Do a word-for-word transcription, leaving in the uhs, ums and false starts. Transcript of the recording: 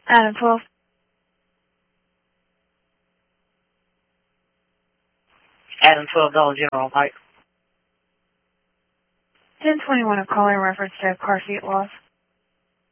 Adam twelve. Adam twelve, Dollar General, Pike. ten twenty-one, a call in reference to car seat loss.